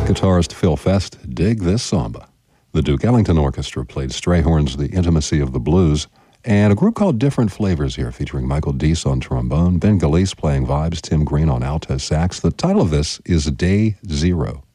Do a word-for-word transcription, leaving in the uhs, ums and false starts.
Guitarist Phil Fest, dig this samba. The Duke Ellington Orchestra played Strayhorn's The Intimacy of the Blues, and a group called Different Flavors here, featuring Michael Deese on trombone, Ben Galice playing vibes, Tim Green on alto sax. The title of this is Day Zero.